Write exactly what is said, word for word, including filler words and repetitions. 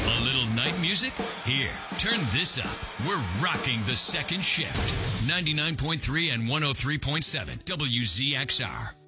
A little night music? Here, turn this up. We're rocking the second shift. ninety-nine point three and one oh three point seven W Z X R.